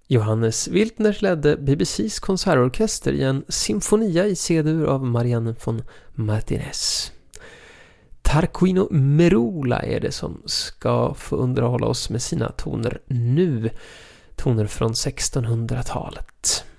Johannes Wiltner ledde BBCs konsertorkester i en symfonia i C-dur av Marianne von Martinez. Tarquino Merula är det som ska få underhålla oss med sina toner nu. Toner från 1600-talet.